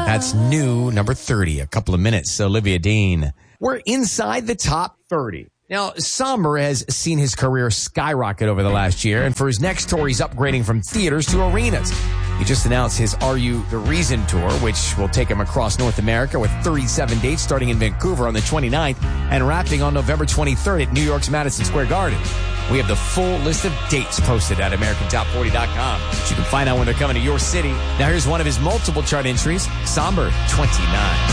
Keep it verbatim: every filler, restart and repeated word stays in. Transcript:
That's new number thirty, a couple of minutes. Olivia Dean. We're inside the top thirty. Now, Somber has seen his career skyrocket over the last year, and for his next tour, he's upgrading from theaters to arenas. He just announced his Are You the Reason tour, which will take him across North America with thirty-seven dates starting in Vancouver on the twenty-ninth and wrapping on November twenty-third at New York's Madison Square Garden. We have the full list of dates posted at American Top forty dot com, so you can find out when they're coming to your city. Now, here's one of his multiple chart entries, Somber twenty-nine.